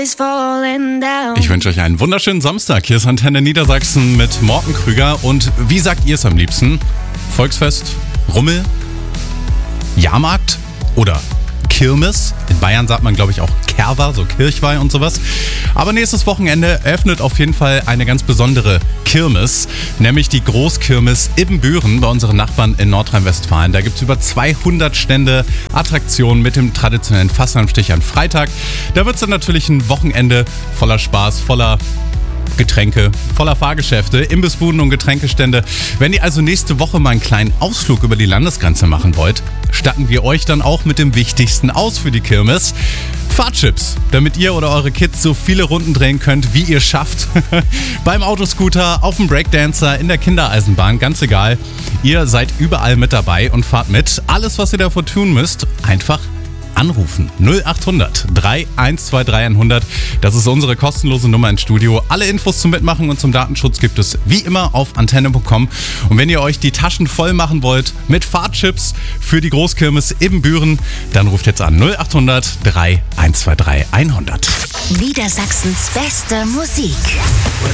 Ich wünsche euch einen wunderschönen Samstag. Hier ist Antenne Niedersachsen mit Morten Krüger. Und wie sagt ihr es am liebsten? Volksfest, Rummel, Jahrmarkt oder Kirmes? In Bayern sagt man, glaube ich, auch Kerwa, so Kirchweih und sowas. Aber nächstes Wochenende eröffnet auf jeden Fall eine ganz besondere Kirmes, nämlich die Großkirmes Ibbenbüren bei unseren Nachbarn in Nordrhein-Westfalen. Da gibt es über 200 Stände, Attraktionen mit dem traditionellen Fastnachtstich an Freitag. Da wird es dann natürlich ein Wochenende voller Spaß, voller Getränke, voller Fahrgeschäfte, Imbissbuden und Getränkestände. Wenn ihr also nächste Woche mal einen kleinen Ausflug über die Landesgrenze machen wollt, statten wir euch dann auch mit dem Wichtigsten aus für die Kirmes: Fahrchips, damit ihr oder eure Kids so viele Runden drehen könnt, wie ihr schafft. Beim Autoscooter, auf dem Breakdancer, in der Kindereisenbahn, ganz egal. Ihr seid überall mit dabei und fahrt mit. Alles, was ihr davor tun müsst, einfach anrufen. 0800 3123 100. Das ist unsere kostenlose Nummer ins Studio. Alle Infos zum Mitmachen und zum Datenschutz gibt es wie immer auf antenne.com. Und wenn ihr euch die Taschen voll machen wollt mit Fahrchips für die Großkirmes Ibbenbüren, dann ruft jetzt an 0800 3123 100. Niedersachsens beste Musik.